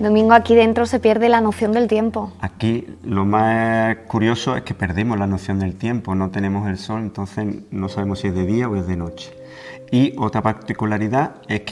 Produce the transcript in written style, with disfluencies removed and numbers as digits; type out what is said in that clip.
Domingo, aquí dentro se pierde la noción del tiempo. Aquí lo más curioso es que perdemos la noción del tiempo, no tenemos el sol, entonces no sabemos si es de día o es de noche. Y otra particularidad es que